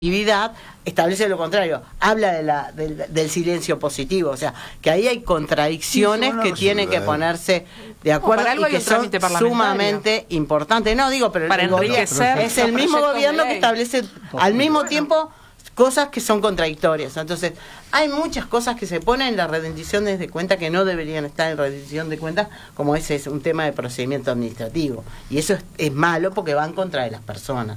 actividad establece lo contrario, habla del silencio positivo, o sea, que ahí hay contradicciones que tienen que ponerse de acuerdo y que son sumamente importantes. No digo, pero para enriquecer es el mismo gobierno que establece al mismo tiempo cosas que son contradictorias. Entonces, hay muchas cosas que se ponen en las rendiciones de cuentas que no deberían estar en rendición de cuentas, como ese es un tema de procedimiento administrativo. Y eso es malo porque va en contra de las personas.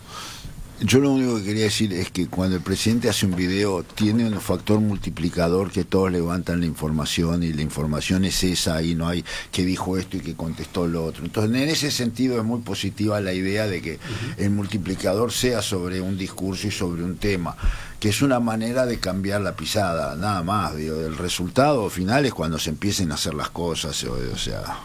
Yo lo único que quería decir es que cuando el presidente hace un video tiene un factor multiplicador que todos levantan la información y la información es esa y no hay que dijo esto y que contestó lo otro. Entonces en ese sentido es muy positiva la idea de que el multiplicador sea sobre un discurso y sobre un tema, que es una manera de cambiar la pisada, nada más. Digo, el resultado final es cuando se empiecen a hacer las cosas, o sea.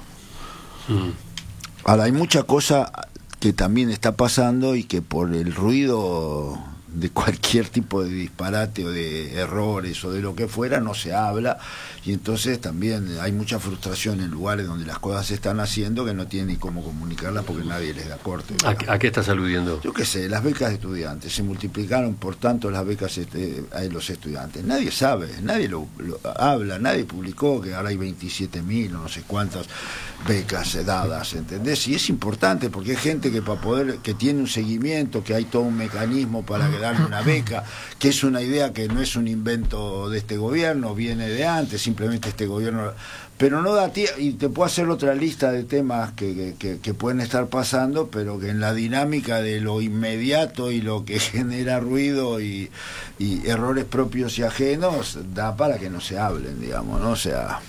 Ahora hay mucha cosa que también está pasando y que por el ruido de cualquier tipo de disparate o de errores o de lo que fuera no se habla, y entonces también hay mucha frustración en lugares donde las cosas se están haciendo que no tienen ni cómo comunicarlas porque nadie les da corte. ¿A qué estás aludiendo? Yo qué sé, las becas de estudiantes se multiplicaron por tanto las becas a los estudiantes, nadie sabe, nadie lo habla, nadie publicó que ahora hay 27.000 o no sé cuántas becas dadas, ¿entendés? Y es importante porque hay gente que para poder, que tiene un seguimiento, que hay todo un mecanismo para darle una beca, que es una idea que no es un invento de este gobierno, viene de antes, simplemente este gobierno, pero no da tiempo, y te puedo hacer otra lista de temas que pueden estar pasando, pero que en la dinámica de lo inmediato y lo que genera ruido y errores propios y ajenos, da para que no se hablen, digamos, ¿no? O sea...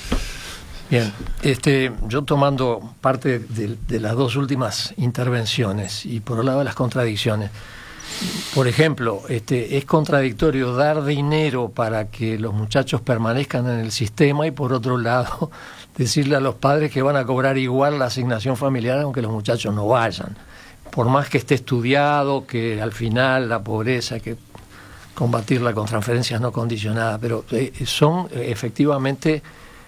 Bien, yo tomando parte de las dos últimas intervenciones y por un lado de las contradicciones, por ejemplo, es contradictorio dar dinero para que los muchachos permanezcan en el sistema y por otro lado decirle a los padres que van a cobrar igual la asignación familiar aunque los muchachos no vayan, por más que esté estudiado que al final la pobreza hay que combatirla con transferencias no condicionadas, pero son efectivamente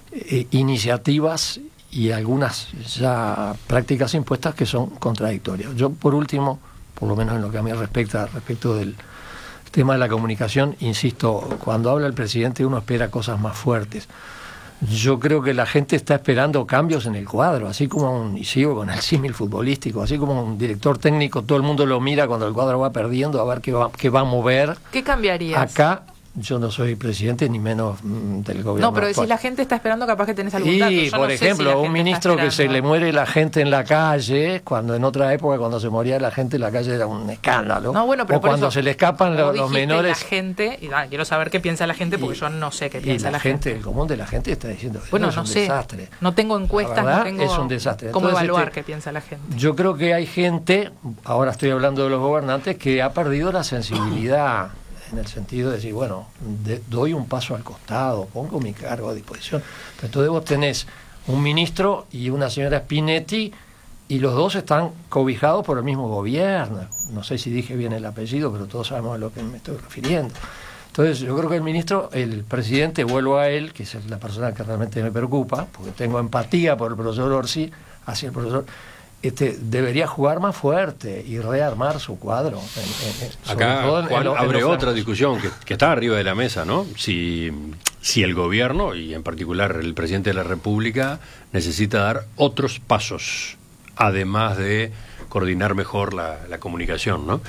iniciativas y algunas ya prácticas impuestas que son contradictorias. Yo por último, por lo menos en lo que a mí respecta, respecto del tema de la comunicación, insisto, cuando habla el presidente uno espera cosas más fuertes. Yo creo que la gente está esperando cambios en el cuadro, así como y sigo con el símil futbolístico, así como un director técnico, todo el mundo lo mira cuando el cuadro va perdiendo a ver qué va a mover. ¿Qué cambiarías? Acá yo no soy presidente ni menos del gobierno. No, pero actual. si la gente está esperando, capaz que tenés algún dato. Y, por ejemplo, un ministro que se le muere la gente en la calle, cuando en otra época, cuando se moría la gente en la calle era un escándalo. No, bueno, pero o cuando se le escapan los menores. La gente, y quiero saber qué piensa la gente, porque yo no sé qué piensa la gente. El común de la gente está diciendo, bueno, es no un sé, desastre. No tengo encuestas, verdad, no tengo es un desastre. cómo Entonces, evaluar qué piensa la gente. Yo creo que hay gente, ahora estoy hablando de los gobernantes, que ha perdido la sensibilidad en el sentido de decir, bueno, doy un paso al costado, pongo mi cargo a disposición. Pero entonces vos tenés un ministro y una señora Spinetti y los dos están cobijados por el mismo gobierno. No sé si dije bien el apellido, pero todos sabemos a lo que me estoy refiriendo. Entonces yo creo que el presidente, vuelvo a él, que es la persona que realmente me preocupa, porque tengo empatía por el profesor Orsi, hacia el profesor... debería jugar más fuerte y rearmar su cuadro. Acá Juan abre otra discusión que está arriba de la mesa, ¿no? Si el gobierno, y en particular el presidente de la República, necesita dar otros pasos, además de coordinar mejor la comunicación, ¿no?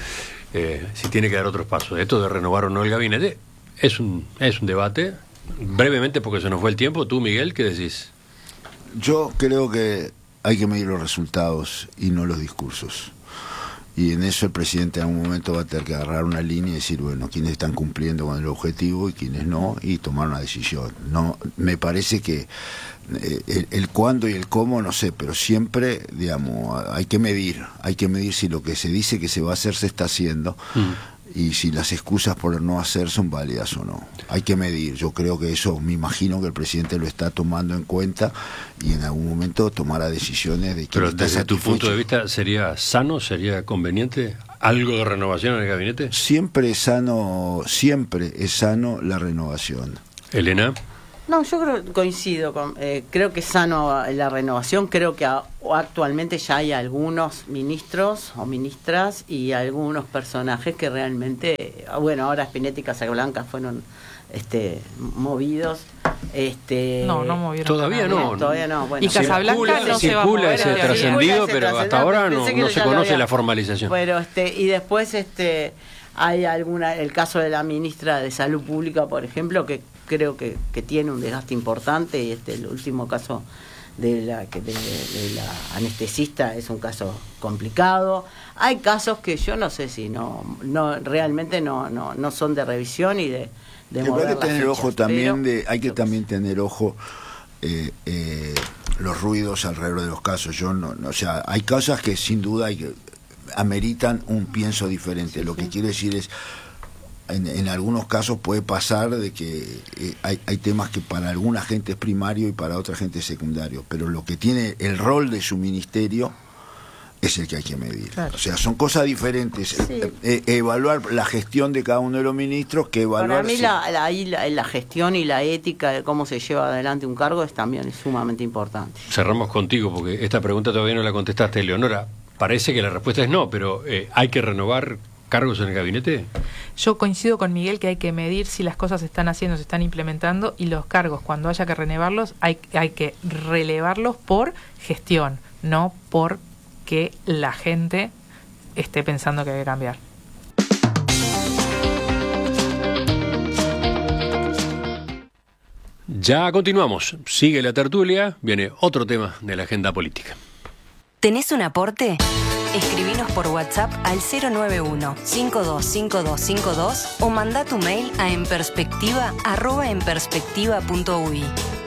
Si tiene que dar otros pasos. Esto de renovar o no el gabinete es un debate. Brevemente, porque se nos fue el tiempo, tú, Miguel, ¿qué decís? Yo creo que hay que medir los resultados y no los discursos. Y en eso el presidente en algún momento va a tener que agarrar una línea y decir, bueno, quiénes están cumpliendo con el objetivo y quiénes no, y tomar una decisión. No, me parece que el cuándo y el cómo, no sé, pero siempre, digamos, hay que medir si lo que se dice que se va a hacer se está haciendo. Y si las excusas por no hacer son válidas o no. Hay que medir. Yo creo que eso, me imagino que el presidente lo está tomando en cuenta y en algún momento tomará decisiones de que... Pero desde tu punto de vista, ¿sería sano, sería conveniente algo de renovación en el gabinete? Siempre es sano la renovación. Elena. No, yo coincido creo que es sano la renovación. Creo que actualmente ya hay algunos ministros o ministras y algunos personajes que realmente, bueno, ahora Spinetta y Casablanca fueron movidos. No movieron. Todavía no. Bueno, y Casablanca no se va a mover. Ese trascendido, pero hasta ahora no se conoce la formalización. Pero y después hay el caso de la ministra de Salud Pública, por ejemplo, que creo que tiene un desgaste importante, y el último caso de la anestesista es un caso complicado. Hay casos que yo no sé si realmente no son de revisión y de mover hay que tener fechas, ojo también también tener ojo los ruidos alrededor de los casos. O sea, hay cosas que sin duda ameritan un pienso diferente. Lo que quiere decir es, en algunos casos puede pasar de que hay temas que para alguna gente es primario y para otra gente es secundario, pero lo que tiene el rol de su ministerio es el que hay que medir. Claro. O sea, son cosas diferentes. Sí. Evaluar la gestión de cada uno de los ministros que evaluar... Para mí la gestión y la ética de cómo se lleva adelante un cargo también es sumamente importante. Cerramos contigo, porque esta pregunta todavía no la contestaste, Eleonora. Parece que la respuesta es no, pero ¿hay que renovar cargos en el gabinete? Yo coincido con Miguel que hay que medir si las cosas se están haciendo, se están implementando, y los cargos, cuando haya que renovarlos, hay que relevarlos por gestión, no por que la gente esté pensando que hay que cambiar. Ya continuamos. Sigue la tertulia. Viene otro tema de la agenda política. ¿Tenés un aporte? Escribinos por WhatsApp al 091-525252 o mandá tu mail a enperspectiva@enperspectiva.ui.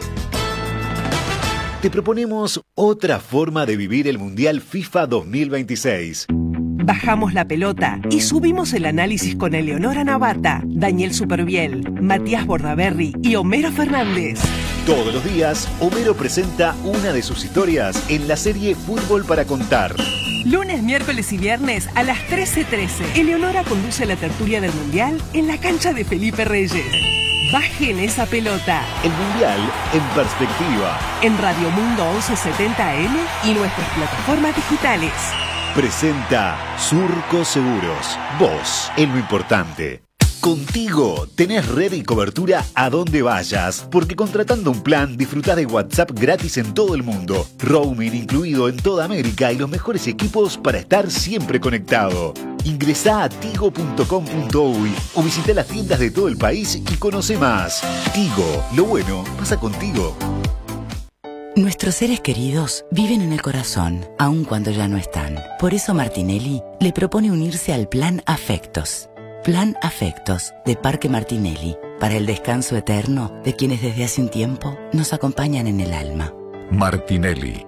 Te proponemos otra forma de vivir el Mundial FIFA 2026. Bajamos la pelota y subimos el análisis con Eleonora Navata, Daniel Superviel, Matías Bordaberry y Homero Fernández. Todos los días, Homero presenta una de sus historias en la serie Fútbol para Contar. Lunes, miércoles y viernes a las 13:13. Eleonora conduce la tertulia del Mundial en la cancha de Felipe Reyes. Bajen esa pelota. El Mundial en perspectiva. En Radio Mundo 1170 AM y nuestras plataformas digitales. Presenta Surco Seguros. Vos, en lo importante. Contigo tenés red y cobertura a donde vayas, porque contratando un plan disfrutás de WhatsApp gratis en todo el mundo, roaming incluido en toda América y los mejores equipos para estar siempre conectado. Ingresá a tigo.com.uy o visita las tiendas de todo el país y conoce más. Tigo, lo bueno pasa contigo. Nuestros seres queridos viven en el corazón, aun cuando ya no están. Por eso Martinelli le propone unirse al Plan Afectos. Plan Afectos de Parque Martinelli, para el descanso eterno de quienes desde hace un tiempo nos acompañan en el alma. Martinelli,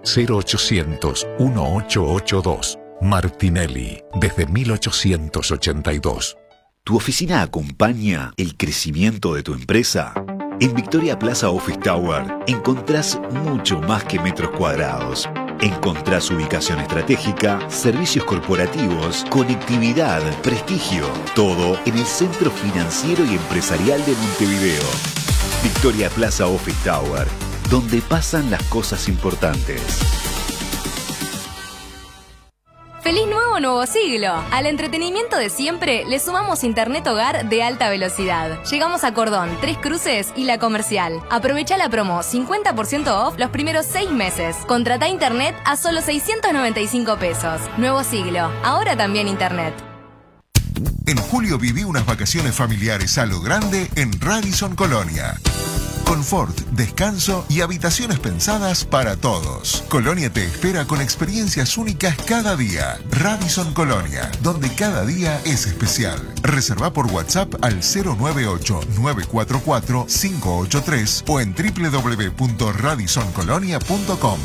0800-1882. Martinelli, desde 1882. ¿Tu oficina acompaña el crecimiento de tu empresa? En Victoria Plaza Office Tower encontrás mucho más que metros cuadrados. Encontrás ubicación estratégica, servicios corporativos, conectividad, prestigio. Todo en el centro financiero y empresarial de Montevideo. Victoria Plaza Office Tower, donde pasan las cosas importantes. ¡Feliz nuevo siglo! Al entretenimiento de siempre le sumamos internet hogar de alta velocidad. Llegamos a Cordón, Tres Cruces y La Comercial. Aprovecha la promo 50% off los primeros 6 meses. Contratá internet a solo 695 pesos. Nuevo siglo, ahora también internet. En julio viví unas vacaciones familiares a lo grande en Radisson Colonia. Confort, descanso y habitaciones pensadas para todos. Colonia te espera con experiencias únicas cada día. Radisson Colonia, donde cada día es especial. Reserva por WhatsApp al 098-944-583 o en www.radissoncolonia.com.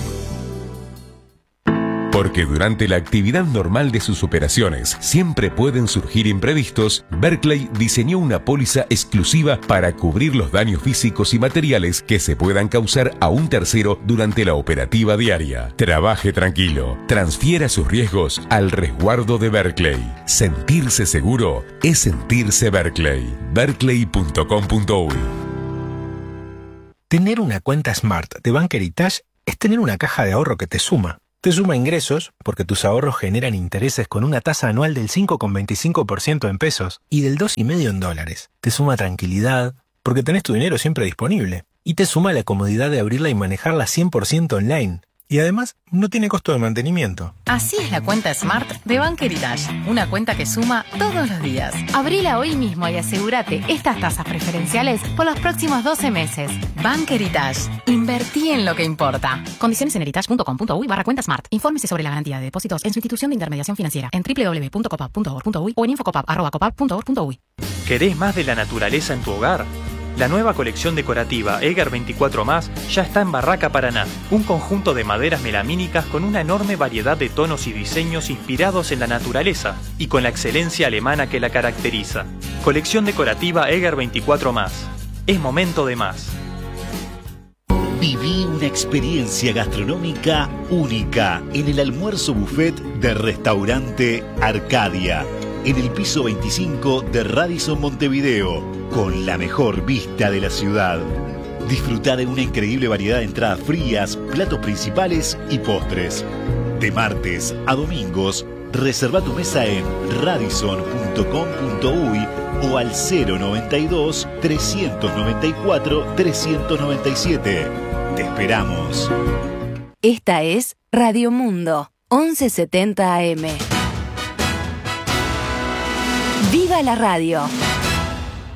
Porque durante la actividad normal de sus operaciones siempre pueden surgir imprevistos, Berkeley diseñó una póliza exclusiva para cubrir los daños físicos y materiales que se puedan causar a un tercero durante la operativa diaria. Trabaje tranquilo, transfiera sus riesgos al resguardo de Berkeley. Sentirse seguro es sentirse Berkeley. Berkeley.com.uy. Tener una cuenta Smart de Bank Heritage es tener una caja de ahorro que te suma. Te suma ingresos, porque tus ahorros generan intereses con una tasa anual del 5,25% en pesos y del 2,5% en dólares. Te suma tranquilidad, porque tenés tu dinero siempre disponible. Y te suma la comodidad de abrirla y manejarla 100% online. Y además, no tiene costo de mantenimiento. Así es la cuenta Smart de Bank Heritage. Una cuenta que suma todos los días. Abrila hoy mismo y asegúrate estas tasas preferenciales por los próximos 12 meses. Bank Heritage. Invertí en lo que importa. Condiciones en heritage.com.uy/cuenta Smart. Infórmese sobre la garantía de depósitos en su institución de intermediación financiera en www.copap.org.uy o en infocopap@copap.org.uy. ¿Querés más de la naturaleza en tu hogar? La nueva colección decorativa Eger 24+, ya está en Barraca Paraná, un conjunto de maderas melamínicas con una enorme variedad de tonos y diseños inspirados en la naturaleza y con la excelencia alemana que la caracteriza. Colección decorativa Eger 24+. Es momento de más. Viví una experiencia gastronómica única en el almuerzo buffet del restaurante Arcadia, en el piso 25 de Radisson Montevideo, con la mejor vista de la ciudad. Disfruta de una increíble variedad de entradas frías, platos principales y postres. De martes a domingos, reserva tu mesa en radisson.com.uy o al 092-394-397. Te esperamos. Esta es Radio Mundo, 1170 AM. ¡Viva la radio!